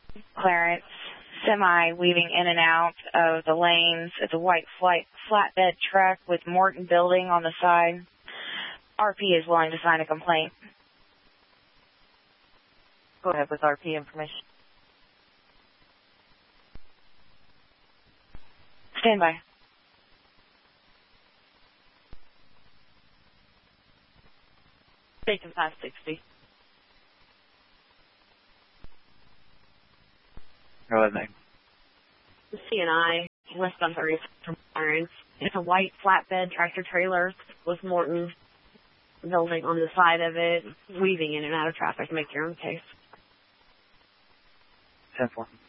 clearance, semi weaving in and out of the lanes. It's a white flatbed truck with Morton Building on the side. RP is willing to sign a complaint. Go ahead with RP information. Stand by. Taken past 60. Go ahead, Meg. CNI, less than 30 from Clarence. It's a white flatbed tractor trailer with Morton Building on the side of it, weaving in and out of traffic. Make your own case. 10-4.